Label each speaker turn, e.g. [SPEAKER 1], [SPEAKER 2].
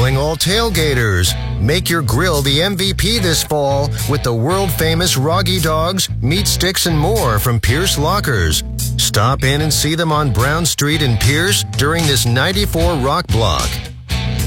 [SPEAKER 1] calling all tailgaters. Make your grill the MVP this fall with the world-famous Roggy Dogs, meat sticks, and more from Pierce Lockers. Stop in and see them on Brown Street in Pierce during this 94 Rock Block.